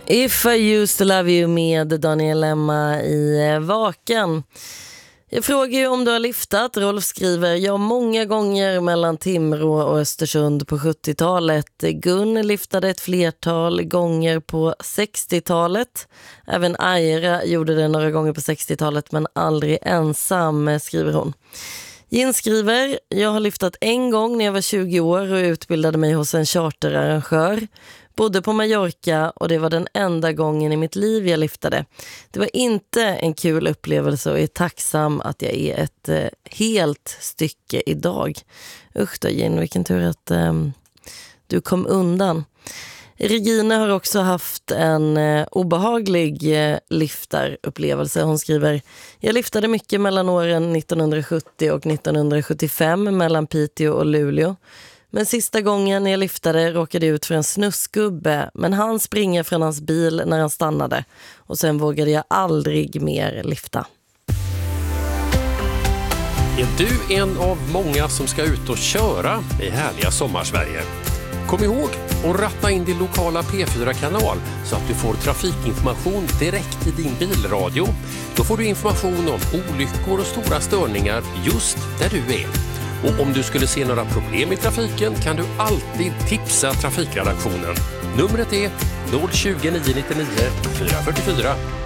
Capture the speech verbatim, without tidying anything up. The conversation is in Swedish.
If I used to love you med Daniel Emma i Vaken. Jag frågar ju om du har liftat. Rolf skriver, ja, många gånger mellan Timrå och Östersund på sjuttiotalet. Gun liftade ett flertal gånger på sextiotalet. Även Aira gjorde det några gånger på sextiotalet, men aldrig ensam, skriver hon. Jin skriver, jag har liftat en gång när jag var tjugo år och utbildade mig hos en charterarrangör. Bodde på Mallorca och det var den enda gången i mitt liv jag liftade. Det var inte en kul upplevelse och är tacksam att jag är ett eh, helt stycke idag. Usch då, Jin, vilken tur att eh, du kom undan. Regina har också haft en eh, obehaglig eh, liftarupplevelse. Hon skriver, jag liftade mycket mellan åren nittonhundrasjuttio och nittonhundrasjuttiofem mellan Piteå och Luleå. Men sista gången jag liftade råkade jag ut för en snusgubbe, men han springer från hans bil när han stannade. Och sen vågade jag aldrig mer lifta. Är du en av många som ska ut och köra i härliga Sommarsverige? Kom ihåg att ratta in din lokala P fyra-kanal så att du får trafikinformation direkt i din bilradio. Då får du information om olyckor och stora störningar just där du är. Och om du skulle se några problem i trafiken kan du alltid tipsa trafikredaktionen. Numret är noll tjugo, nio nittionio, fyra fyrtiofyra.